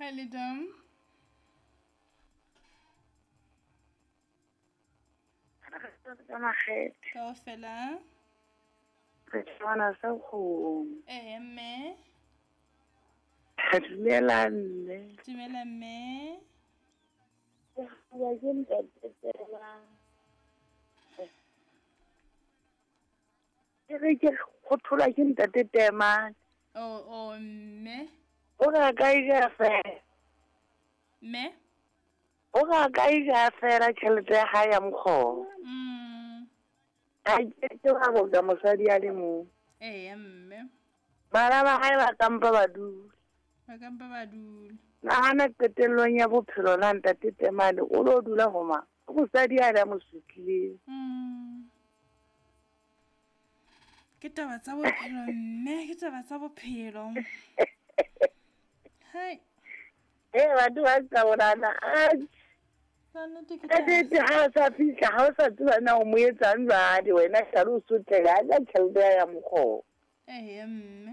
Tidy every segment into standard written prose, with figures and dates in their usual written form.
Hi, Lidam. Kaofela. Re tshwana sa kgomo. Mme. Dumela mme. Dumela mme. Ya ke ntate Tela. Ke re ke go thola ke ntate Tema. Oh, mme. O ga ka ja fela. Mme. O ga ka ja fela tšhelete ya ga ya mokgolo. A ke ga go ka mosadi a le mo. Mme. Bana ba gae ba kampa ba dula. Ba kampa ba dula. Nagana qetellong ya bophelo la ntate Temane o lo dula go ma. Mosadi a le mo sutlile. Ke taba tsa bophelo mme ke taba tsa bophelo. Hai. Batho ba sa bonana a ha o sa fihla ha o sa tseba na o mo etsang jwale wena hlale o sotlega a ka tšhelete ya mokgolo. Mme.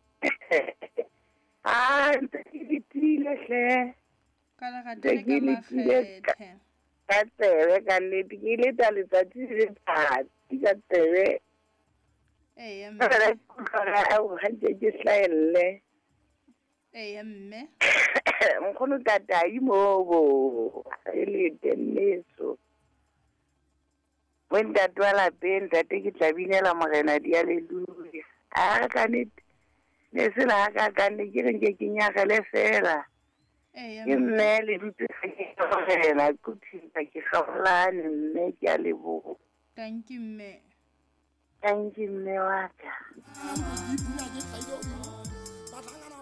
Ntse ke letile hle. Ka legatile ka mafethe. Ka tsebe ka nnete ke leta letsatsi le letsatsi ka tsebe. Mme. Ha ke hlaelle. Mme. Nkgono tatai mo e le tenneso. Mo ntate wa lapeng ntate ke tla binela morena di haleluya. Ka nnete ne se na ka nne ke reng ke nyagele fela. Ke mme le dutse ke morena kuthinta ke gaolane mme ke a leboga. Thank you mme. Thank you mme wa ka.